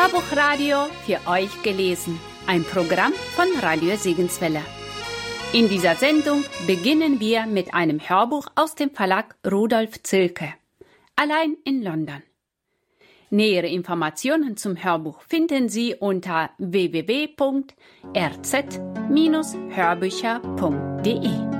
Hörbuchradio für euch gelesen. Ein Programm von Radio Segenswelle. In dieser Sendung beginnen wir mit einem Hörbuch aus dem Verlag Rudolf Zilke. Allein in London. Nähere Informationen zum Hörbuch finden Sie unter www.rz-hörbücher.de.